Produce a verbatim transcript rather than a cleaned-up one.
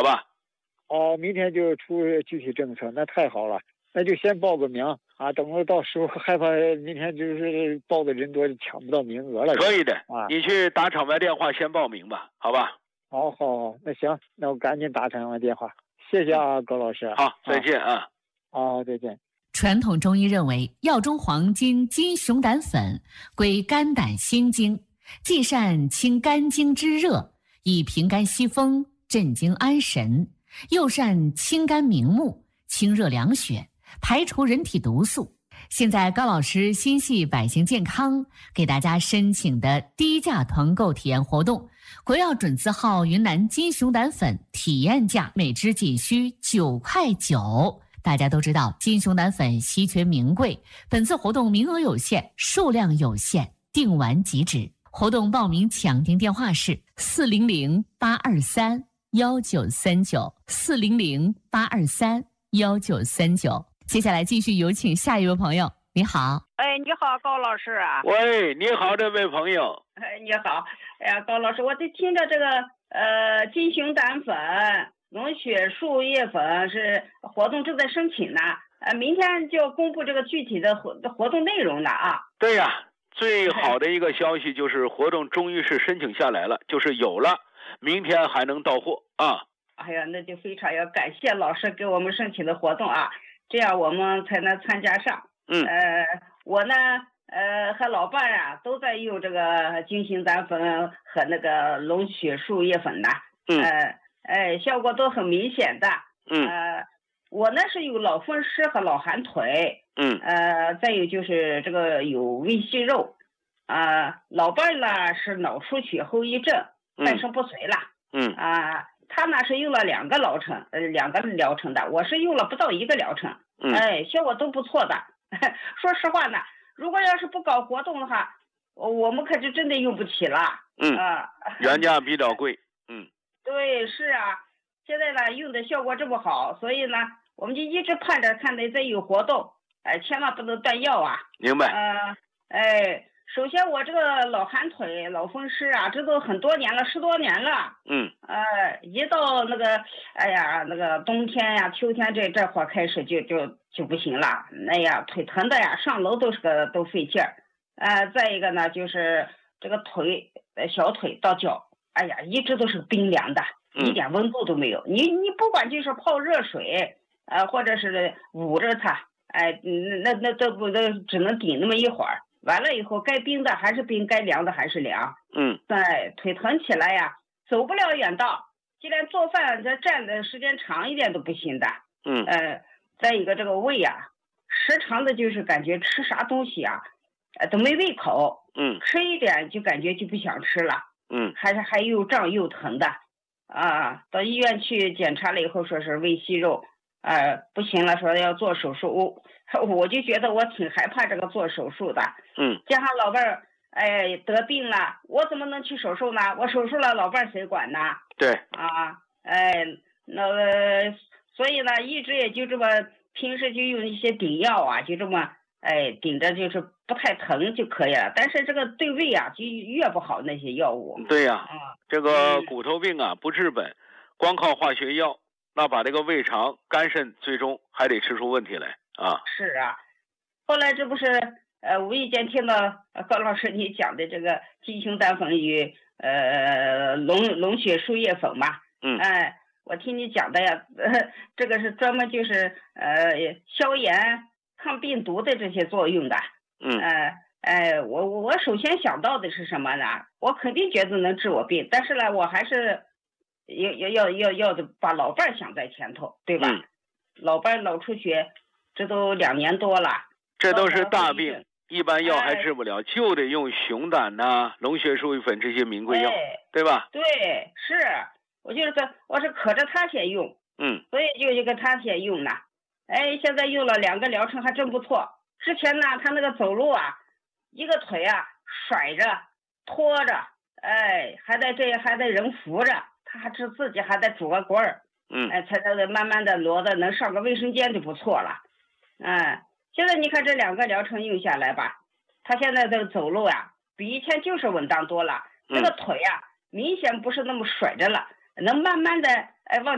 好吧？ 哦，明天就出具体政策，那太好了，那就先报个名啊，等到到时候害怕明天就是报的人多抢不到名额了。 可以的啊， 你去打场外电话先报名吧，好吧？ 好好好，那行，那我赶紧打场外电话，谢谢啊，高老师。 好，再见啊。 好，再见。 传统中医认为，药中黄金金熊胆粉归肝胆心经，既善清肝经之热，以平肝息风、镇惊安神，又善清肝明目、清热凉血，排除人体毒素。现在高老师心系百姓健康，给大家申请的低价团购体验活动，国药准字号云南金熊胆粉体验价每支仅需九块九。大家都知道金熊胆粉稀缺名贵，本次活动名额有限，数量有限，订完即止。活动报名抢订电话是四零零八二三幺九三九四零零八二三幺九三九。接下来继续有请下一位朋友。你好。 哎，你好，高老师啊。 喂，你好，这位朋友。 哎，你好。哎呀，高老师，我得听着这个呃金熊胆粉、龙血树叶粉是活动正在申请呢，呃，明天就公布这个具体的活活动内容了啊。 对呀、啊，最好的一个消息就是活动终于是申请下来了，就是有了，明天还能到货啊。 哎呀，那就非常要感谢老师给我们申请的活动啊，这样我们才能参加上。 嗯， 呃，我呢，呃，和老伴啊都在用这个金熊胆粉和那个龙血树叶粉呢。 嗯， 呃，哎，效果都很明显的。 嗯， 呃，我呢是有脑风湿和脑寒腿。 嗯， 呃，再有就是这个有胃息肉，啊、呃，老伴呢是脑出血后遗症，半身不遂了。 嗯， 啊、呃，他呢是用了两个疗程，呃，两个疗程的，我是用了不到一个疗程。 嗯， 哎，效果都不错的。说实话呢，如果要是不搞活动的话，我们可就真的用不起了。 嗯啊， 原价比较贵。嗯， 对，是啊，现在呢用的效果这么好，所以呢我们就一直盼着看着再有活动，哎，千万不能断药啊。 明白。 呃，哎，首先我这个老寒腿、老风湿啊，这都很多年了，十多年了。 嗯。 呃，一到那个，哎呀，那个冬天呀、秋天这这会儿开始就就就不行了。哎呀，腿疼的呀，上楼都是个都费劲儿。呃，再一个呢，就是这个腿，呃，小腿到脚，哎呀，一直都是冰凉的，一点温度都没有。嗯、你你不管就是泡热水，呃，或者是捂着它，哎，那那都不都只能顶那么一会儿。完了以后，该冰的还是冰，该凉的还是凉。 嗯， 对，腿疼起来呀，走不了远道，就连做饭这站的时间长一点都不行的。 嗯， 呃，再一个这个胃呀，时常的就是感觉吃啥东西啊，呃，都没胃口。 嗯， 吃一点就感觉就不想吃了。 嗯， 还是还又胀又疼的，啊，到医院去检查了以后，说是胃息肉。呃，不行了，说要做手术，我我就觉得我挺害怕这个做手术的。 嗯， 加上老伴儿，哎，得病了，我怎么能去手术呢？我手术了，老伴儿谁管呢？ 对。 啊，哎，那个，所以呢，一直也就这么，平时就用一些顶药啊，就这么，哎，顶着就是不太疼就可以了。但是这个对胃啊，就越不好那些药物。 对呀、 啊， 这个骨头病啊不治本，光靠化学药。那把这个胃肠、肝肾最终还得吃出问题来啊！ 是啊，后来这不是呃无意间听到高老师你讲的这个金熊胆粉与呃龙龙血树叶粉嘛？ 嗯， 哎，我听你讲的呀，呃、这个是专门就是呃消炎、抗病毒的这些作用的。 嗯， 呃哎，我我首先想到的是什么呢？我肯定觉得能治我病，但是呢，我还是。要要要要要的把老伴儿想在前头，对吧？ 嗯、 老伴儿脑出血，这都两年多了， 这都是大病，一般药还治不了，哎、就得用熊胆呐、啊、龙血树叶粉这些名贵药， 哎、 对吧？ 对，是，我就是个，我是可着他先用， 嗯， 所以就一个他先用呢。哎，现在用了两个疗程还真不错。之前呢，他那个走路啊，一个腿啊甩着、拖着，哎，还得这还得人扶着。他还是自己还得拄个棍儿， 嗯， 哎，才能慢慢的挪的能上个卫生间就不错了，哎，现在你看这两个疗程用下来吧，他现在的走路呀，比以前就是稳当多了， 嗯、 这个腿呀，明显不是那么甩着了，能慢慢的哎往